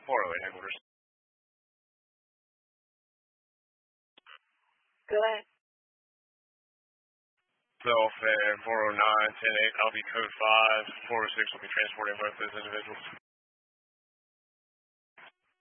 408 headquarters. Go ahead. Belfair 409, 10-8, I'll be code 5. 406 will be transporting both those individuals.